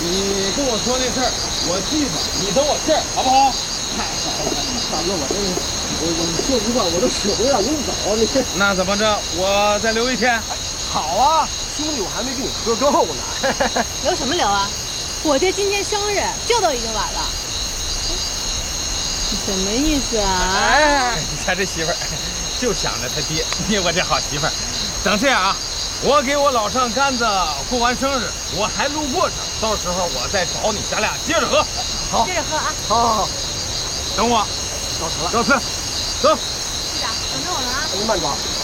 你跟我说那事儿，我记着，你等我信儿，好不好？ 太好了，大哥，我说实话，我都舍不得让您走，你。 那怎么着？我再留一天。 好啊，兄弟，我还没跟你喝够呢。 留什么留啊？我爹今天生日，这都已经晚了。你什么意思啊？ 哎，你瞧这媳妇儿，就想着他爹，你我这好媳妇儿。等这样啊，我给我老上杆子过完生日，我还路过这儿，到时候我再找你，咱俩接着喝。 好， 接着喝啊！ 好， 等我， 到此了， 告辞，走。 队长，等着我们啊！ 您慢走。